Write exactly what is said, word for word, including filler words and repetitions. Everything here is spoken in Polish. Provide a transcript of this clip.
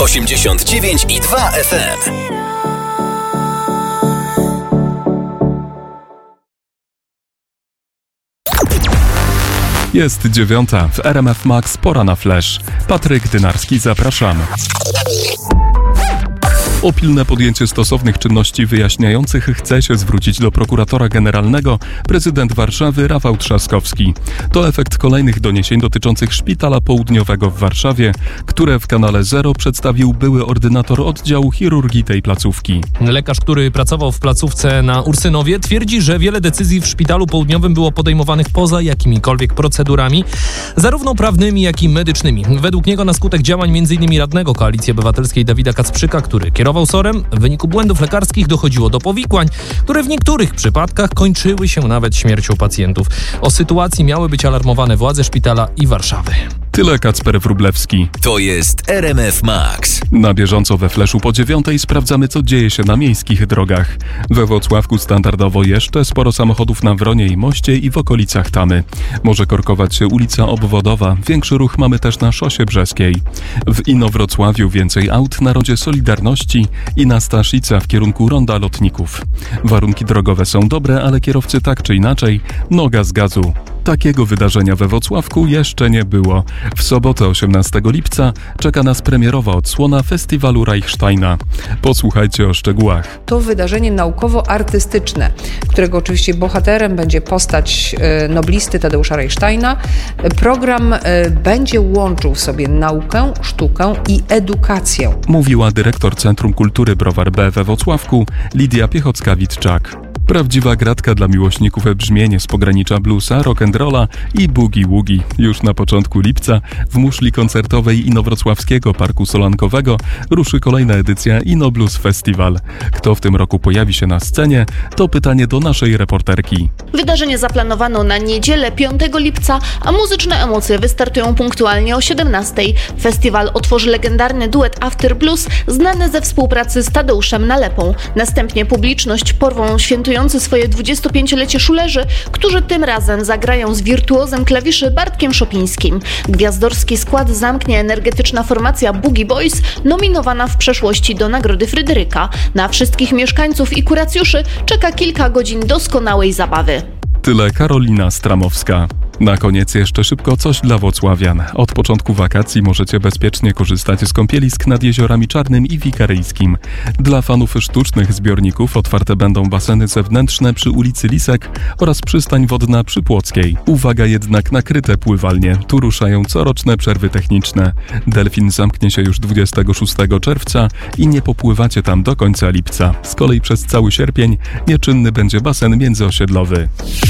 osiemdziesiąt dziewięć i dwa F M. Jest dziewiąta. W R M F Max pora na flash. Patryk Dynarski, zapraszam. O pilne podjęcie stosownych czynności wyjaśniających chce się zwrócić do prokuratora generalnego prezydent Warszawy Rafał Trzaskowski. To efekt kolejnych doniesień dotyczących Szpitala Południowego w Warszawie, które w kanale Zero przedstawił były ordynator oddziału chirurgii tej placówki. Lekarz, który pracował w placówce na Ursynowie, twierdzi, że wiele decyzji w Szpitalu Południowym było podejmowanych poza jakimikolwiek procedurami, zarówno prawnymi, jak i medycznymi. Według niego na skutek działań m.in. radnego Koalicji Obywatelskiej Dawida Kacprzyka, który kierował sorem, w wyniku błędów lekarskich dochodziło do powikłań, które w niektórych przypadkach kończyły się nawet śmiercią pacjentów. O sytuacji miały być alarmowane władze szpitala i Warszawy. Tyle Kacper Wróblewski. To jest R M F Max. Na bieżąco we Fleszu po dziewiątej sprawdzamy, co dzieje się na miejskich drogach. We Włocławku standardowo jeszcze sporo samochodów na Wronie i Moście i w okolicach Tamy. Może korkować się ulica Obwodowa. Większy ruch mamy też na Szosie Brzeskiej. W Inowrocławiu więcej aut na rondzie Solidarności i na Staszica w kierunku Ronda Lotników. Warunki drogowe są dobre, ale kierowcy tak czy inaczej noga z gazu. Takiego wydarzenia we Włocławku jeszcze nie było. W sobotę osiemnastego lipca czeka nas premierowa odsłona festiwalu Reichsteina. Posłuchajcie o szczegółach. To wydarzenie naukowo-artystyczne, którego oczywiście bohaterem będzie postać noblisty Tadeusza Reichsteina. Program będzie łączył w sobie naukę, sztukę i edukację. Mówiła dyrektor Centrum Kultury Browar B we Włocławku Lidia Piechocka-Witczak. Prawdziwa gratka dla miłośników brzmienie z pogranicza bluesa, rock'n'rolla i boogie-woogie. Już na początku lipca w muszli koncertowej Inowrocławskiego Parku Solankowego ruszy kolejna edycja Ino Blues Festival. Kto w tym roku pojawi się na scenie, to pytanie do naszej reporterki. Wydarzenie zaplanowano na niedzielę piątego lipca, a muzyczne emocje wystartują punktualnie o siedemnastej. Festiwal otworzy legendarny duet After Blues, znany ze współpracy z Tadeuszem Nalepą. Następnie publiczność porwą świętujący swoje dwudziestopięciolecie szulerzy, którzy tym razem zagrają z wirtuozem klawiszy Bartkiem Szopińskim. Gwiazdorski skład zamknie energetyczna formacja Boogie Boys, nominowana w przeszłości do Nagrody Fryderyka. Na wszystkich mieszkańców i kuracjuszy czeka kilka godzin doskonałej zabawy. Tyle Karolina Stramowska. Na koniec jeszcze szybko coś dla włocławian. Od początku wakacji możecie bezpiecznie korzystać z kąpielisk nad jeziorami Czarnym i Wikaryjskim. Dla fanów sztucznych zbiorników otwarte będą baseny zewnętrzne przy ulicy Lisek oraz przystań wodna przy Płockiej. Uwaga jednak na kryte pływalnie. Tu ruszają coroczne przerwy techniczne. Delfin zamknie się już dwudziestego szóstego czerwca i nie popływacie tam do końca lipca. Z kolei przez cały sierpień nieczynny będzie basen międzyosiedlowy.